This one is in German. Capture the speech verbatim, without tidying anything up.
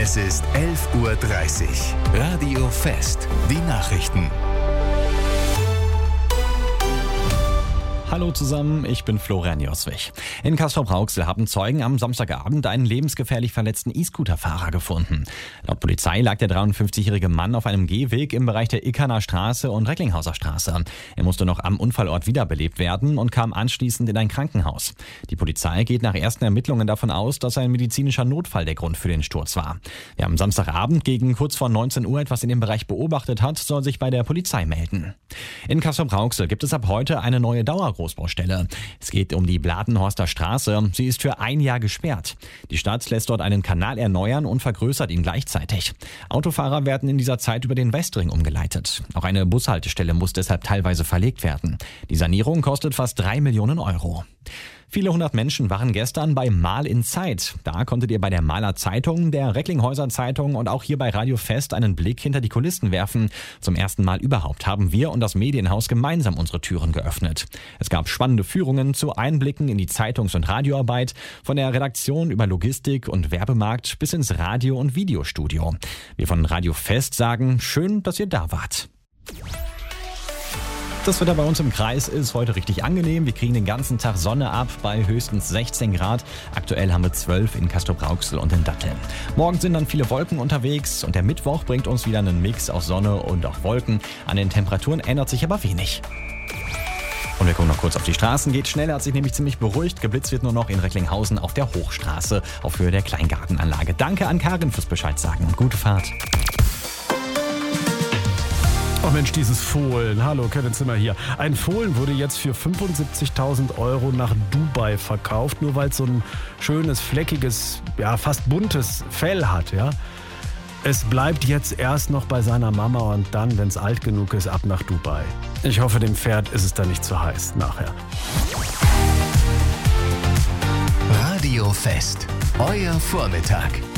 Es ist elf Uhr dreißig. Radio Fest. Die Nachrichten. Hallo zusammen, ich bin Florian Joswig. In Castrop-Rauxel haben Zeugen am Samstagabend einen lebensgefährlich verletzten E-Scooter-Fahrer gefunden. Laut Polizei lag der dreiundfünfzigjährige Mann auf einem Gehweg im Bereich der Ickerner Straße und Recklinghauser Straße. Er musste noch am Unfallort wiederbelebt werden und kam anschließend in ein Krankenhaus. Die Polizei geht nach ersten Ermittlungen davon aus, dass ein medizinischer Notfall der Grund für den Sturz war. Wer am Samstagabend gegen kurz vor neunzehn Uhr etwas in dem Bereich beobachtet hat, soll sich bei der Polizei melden. In Castrop-Rauxel gibt es ab heute eine neue Dauergroßbaustelle. Es geht um die Blatenhorster Straße. Sie ist für ein Jahr gesperrt. Die Stadt lässt dort einen Kanal erneuern und vergrößert ihn gleichzeitig. Autofahrer werden in dieser Zeit über den Westring umgeleitet. Auch eine Bushaltestelle muss deshalb teilweise verlegt werden. Die Sanierung kostet fast drei Millionen Euro. Viele hundert Menschen waren gestern bei Mal in Zeit. Da konntet ihr bei der Maler Zeitung, der Recklinghäuser Zeitung und auch hier bei Radio Fest einen Blick hinter die Kulissen werfen. Zum ersten Mal überhaupt haben wir und das Medienhaus gemeinsam unsere Türen geöffnet. Es gab spannende Führungen zu Einblicken in die Zeitungs- und Radioarbeit, von der Redaktion über Logistik und Werbemarkt bis ins Radio- und Videostudio. Wir von Radio Fest sagen, schön, dass ihr da wart. Das Wetter bei uns im Kreis ist heute richtig angenehm. Wir kriegen den ganzen Tag Sonne ab bei höchstens sechzehn Grad. Aktuell haben wir zwölf in Castrop-Rauxel und in Datteln. Morgen sind dann viele Wolken unterwegs und der Mittwoch bringt uns wieder einen Mix aus Sonne und auch Wolken. An den Temperaturen ändert sich aber wenig. Und wir gucken noch kurz auf die Straßen. Geht schnell, hat sich nämlich ziemlich beruhigt. Geblitzt wird nur noch in Recklinghausen auf der Hochstraße auf Höhe der Kleingartenanlage. Danke an Karin fürs Bescheid sagen und gute Fahrt. Oh Mensch, dieses Fohlen. Hallo, Kevin Zimmer hier. Ein Fohlen wurde jetzt für fünfundsiebzigtausend Euro nach Dubai verkauft, nur weil es so ein schönes, fleckiges, ja fast buntes Fell hat. Ja. Es bleibt jetzt erst noch bei seiner Mama und dann, wenn es alt genug ist, ab nach Dubai. Ich hoffe, dem Pferd ist es dann nicht zu heiß nachher. Radio Fest. Euer Vormittag.